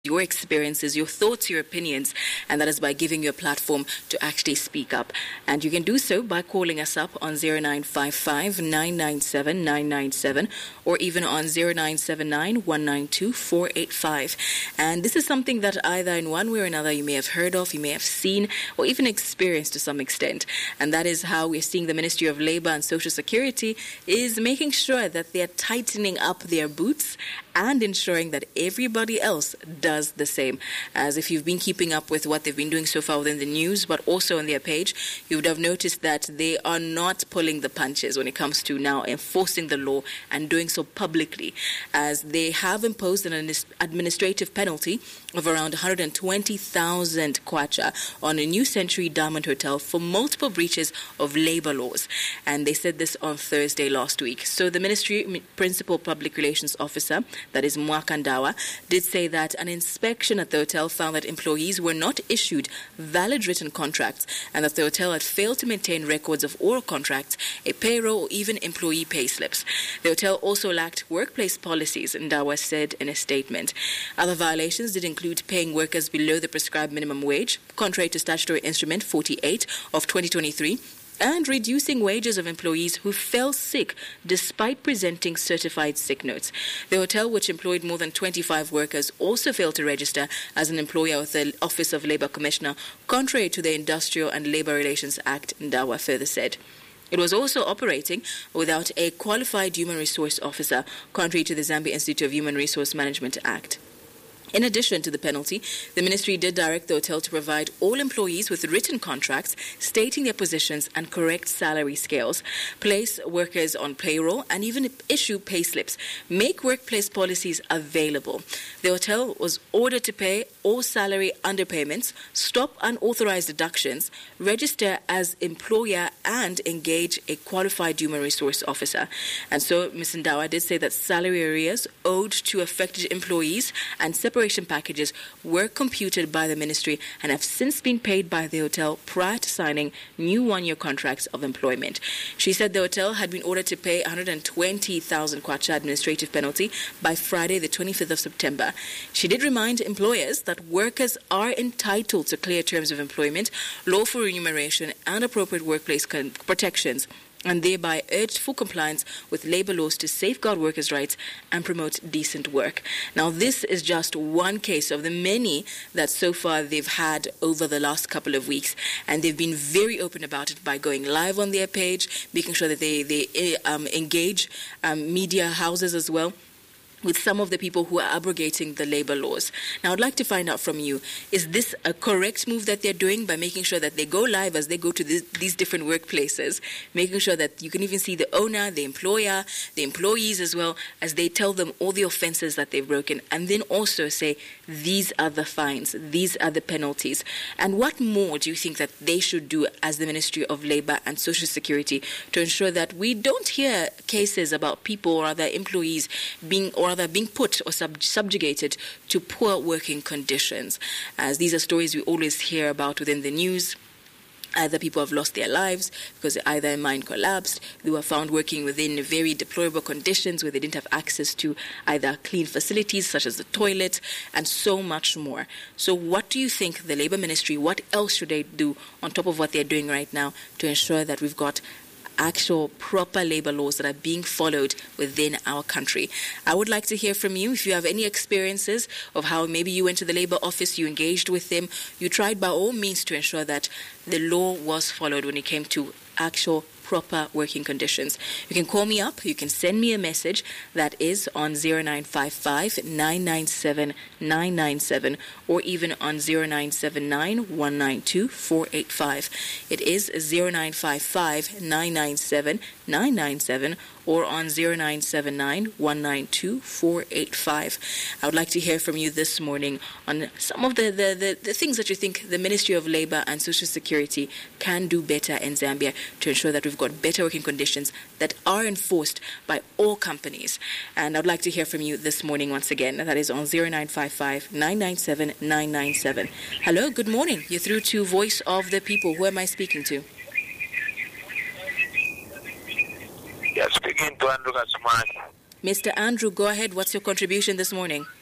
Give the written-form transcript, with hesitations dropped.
your experiences, your thoughts, your opinions, and that is by giving you a platform to actually speak up. And you can do so by calling us up on 0955 997 997 or even on 0979 192 485. And this is something that either in one way or another you may have heard of, you may have seen, or even experienced to some extent. And that is how we're seeing the Ministry of Labour and Social Security is making sure that they're tightening up their boots and ensuring that everybody else does the same. As if you've been keeping up with what they've been doing so far within the news, but also on their page, you would have noticed that they are not pulling the punches when it comes to now enforcing the law and doing so publicly, as they have imposed an administrative penalty of around 120,000 kwacha on a New Century Diamond Hotel for multiple breaches of labor laws. And they said this on Thursday last week. So the Ministry Principal Public Relations Officer, that is Mwakandawa, did say that an inspection at the hotel found that employees were not issued valid written contracts and that the hotel had failed to maintain records of oral contracts, a payroll, or even employee pay slips. The hotel also lacked workplace policies, Ndawa said in a statement. Other violations did include paying workers below the prescribed minimum wage, contrary to Statutory Instrument 48 of 2023, and reducing wages of employees who fell sick despite presenting certified sick notes. The hotel, which employed more than 25 workers, also failed to register as an employer with the Office of Labour Commissioner, contrary to the Industrial and Labour Relations Act, Ndawa further said. It was also operating without a qualified human resource officer, contrary to the Zambia Institute of Human Resource Management Act. In addition to the penalty, the ministry did direct the hotel to provide all employees with written contracts stating their positions and correct salary scales, place workers on payroll, and even issue pay slips, make workplace policies available. The hotel was ordered to pay all salary underpayments, stop unauthorized deductions, register as employer, and engage a qualified human resource officer. And so Ms. Ndawa did say that salary arrears owed to affected employees and separation packages were computed by the ministry and have since been paid by the hotel prior to signing new one-year contracts of employment. She said the hotel had been ordered to pay 120,000 kwacha administrative penalty by Friday, the 25th of September. She did remind employers that workers are entitled to clear terms of employment, lawful remuneration, and appropriate workplace protections, and thereby urged full compliance with labour laws to safeguard workers' rights and promote decent work. Now, this is just one case of the many that so far they've had over the last couple of weeks, and they've been very open about it by going live on their page, making sure that they engage media houses as well with some of the people who are abrogating the labor laws. Now, I'd like to find out from you, is this a correct move that they're doing by making sure that they go live as they go to these different workplaces, making sure that you can even see the owner, the employer, the employees as well, as they tell them all the offenses that they've broken, and then also say, these are the fines, these are the penalties. And what more do you think that they should do as the Ministry of Labour and Social Security to ensure that we don't hear cases about people or other employees being put or subjugated to poor working conditions, as these are stories we always hear about within the news. Either people have lost their lives because either a mine collapsed, they were found working within very deplorable conditions where they didn't have access to either clean facilities such as the toilet, and so much more. So what do you think the Labour Ministry, what else should they do on top of what they're doing right now to ensure that we've got actual proper labor laws that are being followed within our country? I would like to hear from you. If you have any experiences of how maybe you went to the labor office, you engaged with them, you tried by all means to ensure that the law was followed when it came to actual proper working conditions. You can call me up, you can send me a message that is on 0955 997 997 or even on 0979 192 485. It is 0955 997 997 or on 0979 192 485. I would like to hear from you this morning on some of the things that you think the Ministry of Labour and Social Security can do better in Zambia to ensure that we've got better working conditions that are enforced by all companies. And I'd like to hear from you this morning once again. That is on 0955 997 997. Hello, good morning. You're through to Voice of the People. Who am I speaking to? Yes, speaking to Andrew Gatsumani. Mr. Andrew, go ahead. What's your contribution this morning?